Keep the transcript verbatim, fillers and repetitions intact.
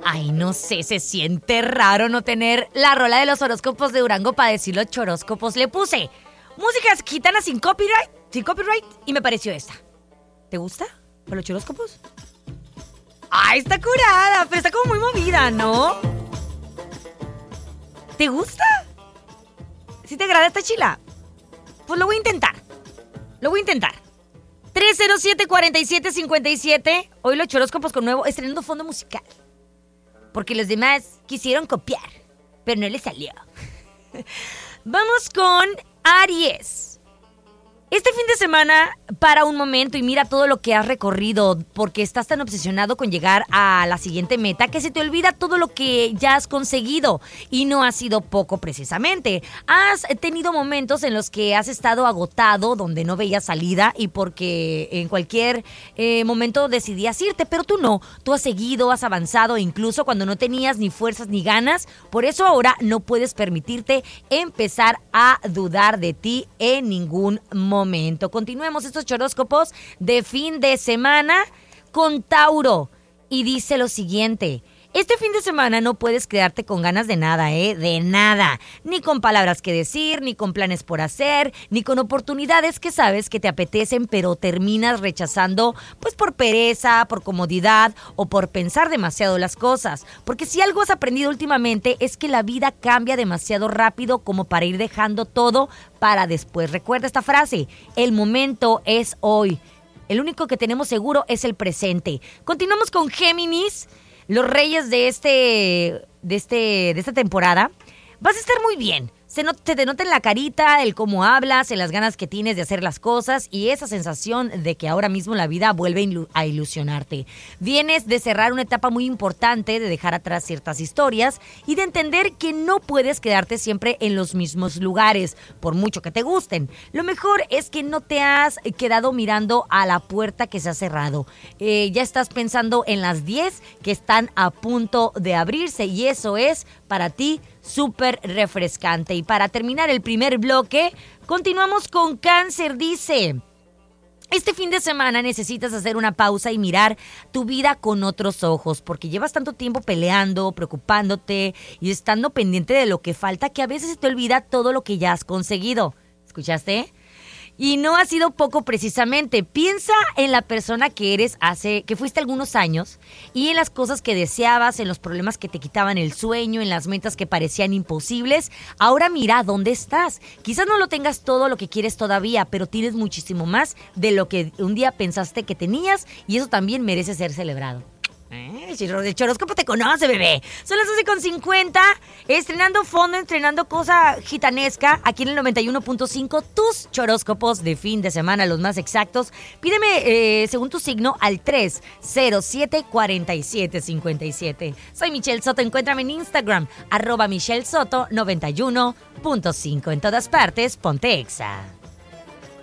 Ay, no sé, se siente raro no tener la rola de los horóscopos de Durango para decir los choróscopos. Le puse músicas gitanas sin copyright, sin copyright, y me pareció esta. ¿Te gusta? ¿Para los choróscopos? Ay, está curada, pero está como muy movida, ¿no? ¿Te gusta? ¿Sí te agrada esta chila? Pues lo voy a intentar. Lo voy a intentar. tres cero siete, cuatro siete cinco siete. Hoy los choróscopos con nuevo estrenando fondo musical. Porque los demás quisieron copiar, pero no les salió. Vamos con Aries. Este fin de semana, para un momento y mira todo lo que has recorrido, porque estás tan obsesionado con llegar a la siguiente meta que se te olvida todo lo que ya has conseguido. Y no ha sido poco precisamente. Has tenido momentos en los que has estado agotado, donde no veías salida y porque en cualquier eh, momento decidías irte, pero tú no. Tú has seguido, has avanzado, incluso cuando no tenías ni fuerzas ni ganas. Por eso ahora no puedes permitirte empezar a dudar de ti en ningún momento. Momento. Continuemos estos choróscopos de fin de semana con Tauro. Y dice lo siguiente: este fin de semana no puedes quedarte con ganas de nada, ¿eh? De nada. Ni con palabras que decir, ni con planes por hacer, ni con oportunidades que sabes que te apetecen, pero terminas rechazando, pues por pereza, por comodidad o por pensar demasiado las cosas. Porque si algo has aprendido últimamente es que la vida cambia demasiado rápido como para ir dejando todo para después. Recuerda esta frase: el momento es hoy. El único que tenemos seguro es el presente. Continuamos con Géminis. Los reyes de este, de este, de esta temporada, vas a estar muy bien. Se, not, se te nota en la carita el cómo hablas, en las ganas que tienes de hacer las cosas y esa sensación de que ahora mismo la vida vuelve a ilusionarte. Vienes de cerrar una etapa muy importante, de dejar atrás ciertas historias y de entender que no puedes quedarte siempre en los mismos lugares, por mucho que te gusten. Lo mejor es que no te has quedado mirando a la puerta que se ha cerrado. Eh, ya estás pensando en las diez que están a punto de abrirse y eso es para ti súper refrescante. Y para terminar el primer bloque, continuamos con Cáncer. Dice: este fin de semana necesitas hacer una pausa y mirar tu vida con otros ojos, porque llevas tanto tiempo peleando, preocupándote y estando pendiente de lo que falta que a veces se te olvida todo lo que ya has conseguido. ¿Escuchaste? Y no ha sido poco precisamente. Piensa en la persona que eres hace, que fuiste algunos años y en las cosas que deseabas, en los problemas que te quitaban el sueño, en las metas que parecían imposibles. Ahora mira dónde estás. Quizás no lo tengas todo lo que quieres todavía, pero tienes muchísimo más de lo que un día pensaste que tenías y eso también merece ser celebrado. Eh, el choróscopo te conoce, bebé. Son las doce con cincuenta, estrenando fondo, estrenando cosa gitanesca aquí en el noventa y uno punto cinco. Tus choróscopos de fin de semana, los más exactos. Pídeme eh, según tu signo al tres cero siete, cuatro siete cinco siete. Soy Michelle Soto, encuéntrame en Instagram arroba Michelle Soto noventa y uno punto cinco. En todas partes, ponte Exa.